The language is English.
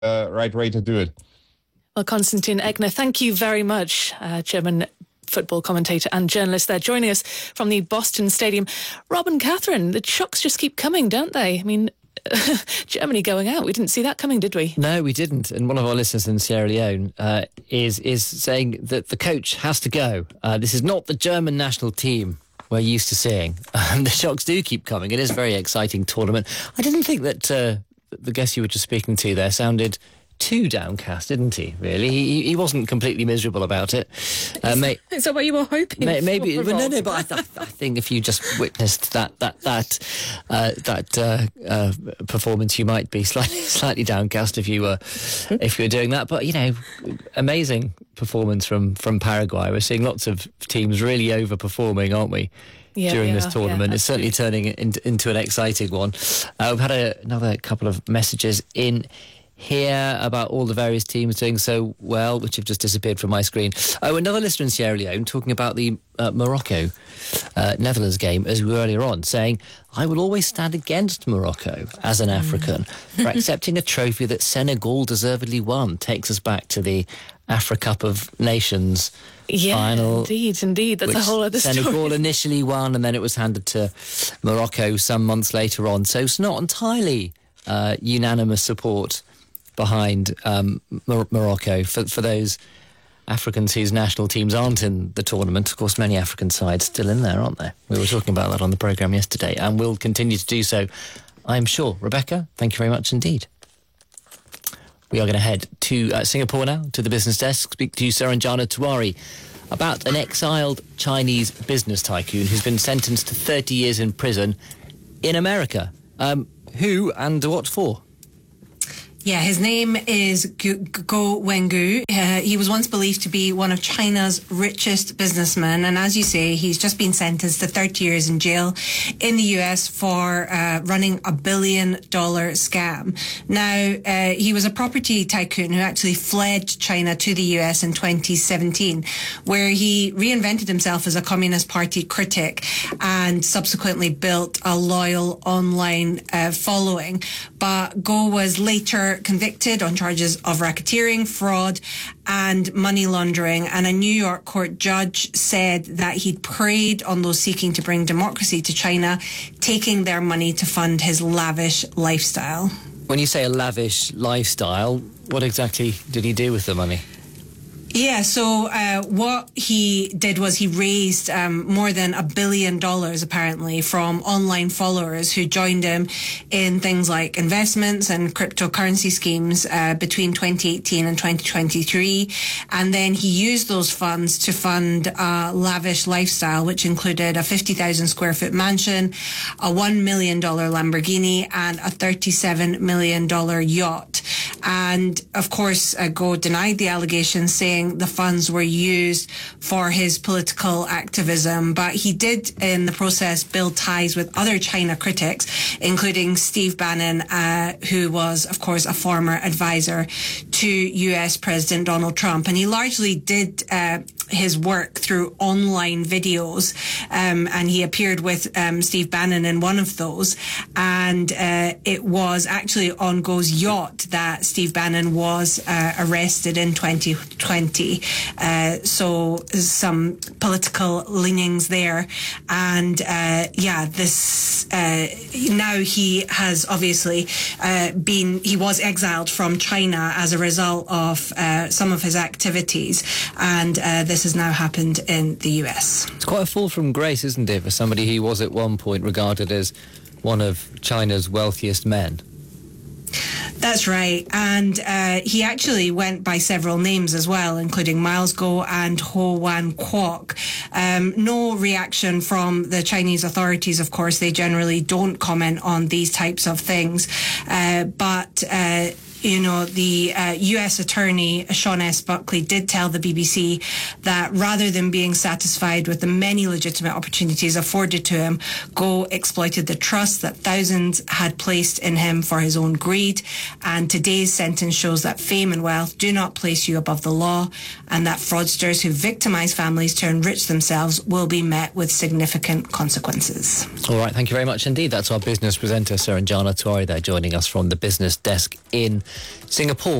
right way to do it. Well, Konstantin Egner, thank you very much, German football commentator and journalist there, joining us from the Boston Stadium. Rob and Catherine, the shocks just keep coming, don't they? I mean, Germany going out, we didn't see that coming, did we? No, we didn't. And one of our listeners in Sierra Leone is saying that the coach has to go. This is not the German national team we're used to seeing. The shocks do keep coming. It is a very exciting tournament. I didn't think that the guest you were just speaking to there sounded too downcast, didn't he, really? He wasn't completely miserable about it. Is that what you were hoping maybe, for? No, but I think if you just witnessed that performance, you might be slightly downcast if you were doing that. But, you know, amazing performance from Paraguay. We're seeing lots of teams really overperforming, aren't we? During this tournament. It's certainly turning into an exciting one. We've had another couple of messages in here about all the various teams doing so well, which have just disappeared from my screen. Oh, another listener in Sierra Leone talking about the Morocco-Netherlands game as we were earlier on, saying, I will always stand against Morocco as an African for accepting a trophy that Senegal deservedly won. Takes us back to the Africa Cup of Nations final. Indeed. That's a whole other story. Senegal initially won, and then it was handed to Morocco some months later on. So it's not entirely unanimous support behind Morocco for those Africans whose national teams aren't in the tournament. Of course, many African sides still in there, aren't there? We were talking about that on the programme yesterday, and we'll continue to do so, I'm sure. Rebecca, thank you very much indeed. We are going to head to Singapore now, to the business desk, speak to Saranjana Tiwari about an exiled Chinese business tycoon who's been sentenced to 30 years in prison in America. Who and what for? Yeah, his name is Guo Wengu. He was once believed to be one of China's richest businessmen. And as you say, he's just been sentenced to 30 years in jail in the US for running $1 billion scam. Now, he was a property tycoon who actually fled China to the US in 2017, where he reinvented himself as a Communist Party critic and subsequently built a loyal online following. But Guo was later convicted on charges of racketeering, fraud and money laundering, and a New York court judge said that he'd preyed on those seeking to bring democracy to China, taking their money to fund his lavish lifestyle. When you say a lavish lifestyle, what exactly did he do with the money? Yeah, so what he did was he raised more than $1 billion, apparently, from online followers who joined him in things like investments and cryptocurrency schemes between 2018 and 2023. And then he used those funds to fund a lavish lifestyle, which included a 50,000 square foot mansion, a $1 million Lamborghini, and a $37 million yacht. And, of course, Guo denied the allegations, saying the funds were used for his political activism. But he did, in the process, build ties with other China critics, including Steve Bannon, who was, of course, a former advisor to US President Donald Trump. And he largely did his work through online videos, and he appeared with Steve Bannon in one of those. And it was actually on Guo's yacht that Steve Bannon was arrested in 2020. So some political leanings there. And this now he has obviously he was exiled from China as a result of some of his activities, and this has now happened in the US. It's quite a fall from grace, isn't it, for somebody who was at one point regarded as one of China's wealthiest men? That's right. And he actually went by several names as well, including Miles Guo and Ho Wan Kwok. No reaction from the Chinese authorities, of course. They generally don't comment on these types of things. But the US attorney, Sean S. Buckley, did tell the BBC that rather than being satisfied with the many legitimate opportunities afforded to him, Guo exploited the trust that thousands had placed in him for his own greed. And today's sentence shows that fame and wealth do not place you above the law, and that fraudsters who victimize families to enrich themselves will be met with significant consequences. All right, thank you very much indeed. That's our business presenter, Saranjana Tiwari, there joining us from the business desk in Singapore